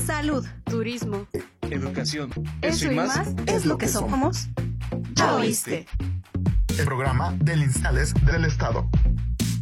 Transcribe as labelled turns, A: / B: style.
A: salud,
B: turismo,
C: educación.
A: Eso y más es lo que somos. ¿Ya oíste?
D: El programa del INSALES del Estado.